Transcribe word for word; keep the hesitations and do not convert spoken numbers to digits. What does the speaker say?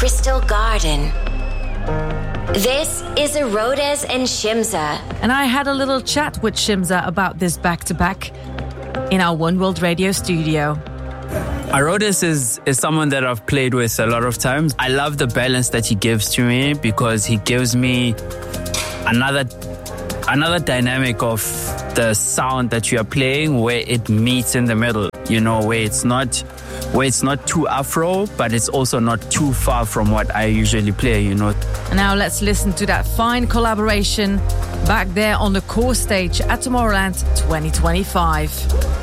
Crystal Garden. This is Herodes and Shimza. And I had a little chat with Shimza about this back-to-back in our One World Radio studio. Herodes is, is someone that I've played with a lot of times. I love the balance that he gives to me because he gives me another another dynamic of the sound that you are playing where it meets in the middle, you know, where it's not where it's not too Afro, but it's also not too far from what I usually play, you know. And now let's listen to that fine collaboration back there on the core stage at Tomorrowland twenty twenty-five.